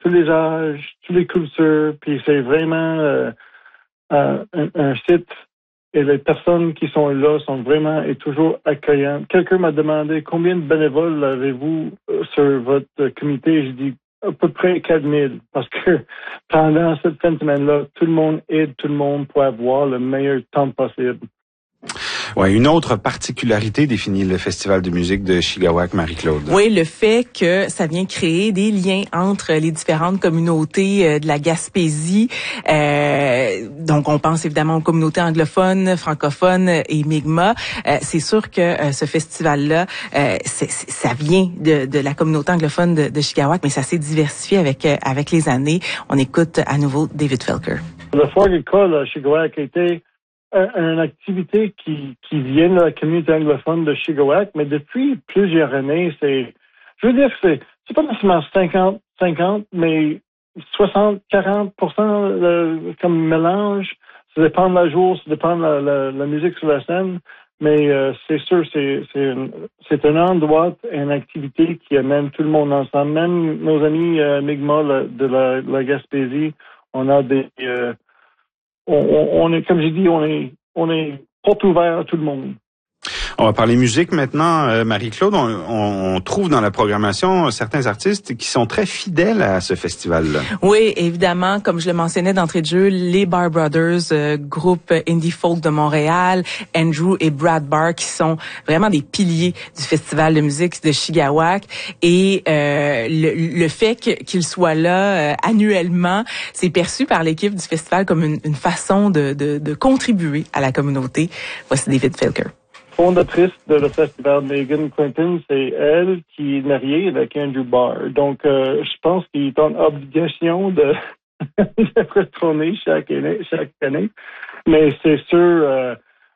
tous les âges, toutes les cultures, puis c'est vraiment un site et les personnes qui sont là sont vraiment et toujours accueillantes. Quelqu'un m'a demandé combien de bénévoles avez-vous sur votre comité. Je dis à peu près 4000 parce que pendant cette fin de semaine-là, tout le monde aide tout le monde pour avoir le meilleur temps possible. Ouais, une autre particularité définit le Festival de musique de Chiguahuac, Marie-Claude. Oui, le fait que ça vient créer des liens entre les différentes communautés de la Gaspésie. Donc, on pense évidemment aux communautés anglophones, francophones et Mi'kmaq. C'est sûr que ce festival-là, ça vient de la communauté anglophone de Chiguahuac, mais ça s'est diversifié avec les années. On écoute à nouveau David Felker. Le foire agricole à Chiguahuac était une activité qui vient de la communauté anglophone de Chiguahuac, mais depuis plusieurs années, je veux dire que c'est pas nécessairement 50-50, mais 60-40% comme mélange. Ça dépend de la jour, ça dépend de la musique sur la scène, mais c'est sûr, c'est un endroit, une activité qui amène tout le monde ensemble. Même nos amis Mi'kmaq de la Gaspésie, on a des on est, comme j'ai dit, on est porte ouverte à tout le monde. On va parler musique maintenant, Marie-Claude. On trouve dans la programmation certains artistes qui sont très fidèles à ce festival-là. Oui, évidemment, comme je le mentionnais d'entrée de jeu, les Barr Brothers, groupe indie folk de Montréal, Andrew et Brad Barr, qui sont vraiment des piliers du festival de musique de Chiguahuac. Et le fait qu'ils soient là annuellement, c'est perçu par l'équipe du festival comme une façon de contribuer à la communauté. Voici David Felker. Fondatrice de le festival, Megan Clinton, c'est elle qui est mariée avec Andrew Barr. Donc, je pense qu'il est en obligation de retourner chaque année. Mais c'est sûr,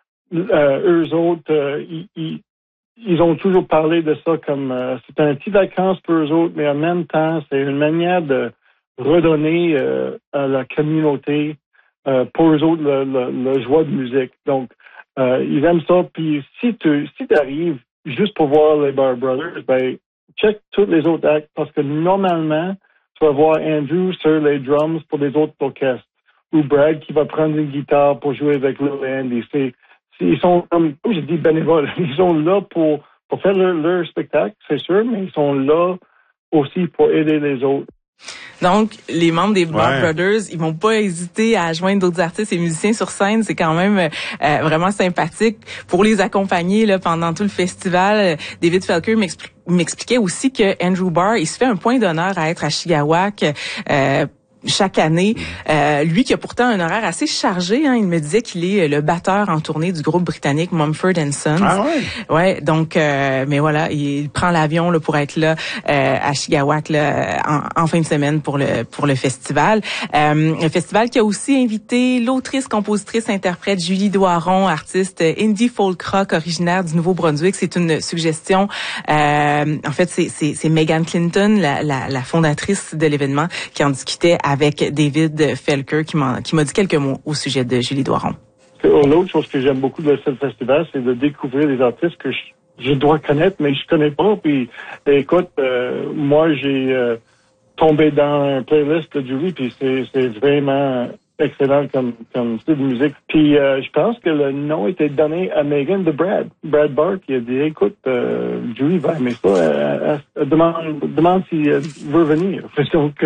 eux autres, ils ont toujours parlé de ça comme c'est un petit vacances pour eux autres, mais en même temps, c'est une manière de redonner à la communauté pour eux autres le joie de musique. Donc, ils aiment ça. Puis si tu arrives juste pour voir les Barr Brothers, ben check tous les autres actes parce que normalement tu vas voir Andrew sur les drums pour les autres orchestres ou Brad qui va prendre une guitare pour jouer avec Lil Andy. Ils sont comme je dis bénévoles. Ils sont là pour faire leur spectacle, c'est sûr, mais ils sont là aussi pour aider les autres. Donc, les membres des Barr Brothers, ils vont pas hésiter à joindre d'autres artistes et musiciens sur scène. C'est quand même vraiment sympathique pour les accompagner là pendant tout le festival. David Felker m'expliquait aussi que Andrew Barr, il se fait un point d'honneur à être à Chiguahuac chaque année. Lui qui a pourtant un horaire assez chargé, hein, il me disait qu'il est le batteur en tournée du groupe britannique Mumford & Sons. Ah ouais? Ouais, donc mais voilà, il prend l'avion là pour être là à Chiguahuac là en fin de semaine pour le festival. Un festival qui a aussi invité l'autrice, compositrice, interprète Julie Doiron, artiste indie folk rock originaire du Nouveau-Brunswick. C'est une suggestion. En fait, c'est Megan Clinton, la fondatrice de l'événement, qui en discutait avec David Felker, qui m'a dit quelques mots au sujet de Julie Doiron. L'autre chose que j'aime beaucoup de ce festival, c'est de découvrir des artistes que je dois connaître, mais je connais pas. Puis, écoute, moi, j'ai tombé dans un playlist de Julie, puis c'est vraiment excellent comme style de musique. Puis, je pense que le nom était donné à Megan de Brad Barr, qui a dit, écoute, Julie va aimer ça. Elle demande s'il veut venir. Donc,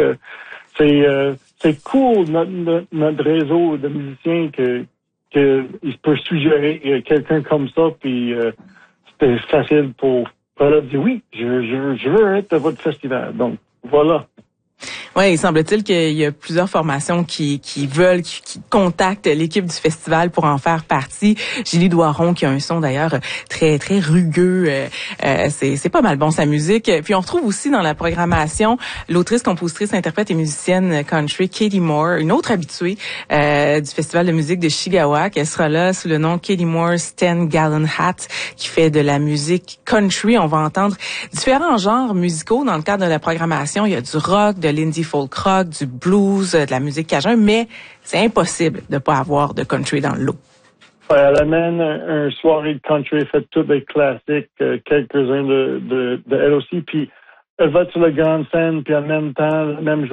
c'est cool notre réseau de musiciens que il peut suggérer quelqu'un comme ça, puis c'était facile pour leur dire oui, je veux être à votre festival. Donc voilà. Oui, il semble-t-il qu'il y a plusieurs formations qui contactent l'équipe du festival pour en faire partie. Julie Doiron, qui a un son d'ailleurs très très rugueux, c'est pas mal bon sa musique. Puis on retrouve aussi dans la programmation l'autrice, compositrice, interprète et musicienne country Katie Moore, une autre habituée du festival de musique de Chiguahuac. Elle sera là sous le nom Katie Moore's 10 Gallon Hat, qui fait de la musique country. On va entendre différents genres musicaux dans le cadre de la programmation. Il y a du rock, de l'indie folk rock, du blues, de la musique cajun, mais c'est impossible de pas avoir de country dans le lot. Elle amène un soirée de country, elle fait tous les classiques, quelques-uns de elle aussi, puis elle va sur la grande scène, puis en même temps, même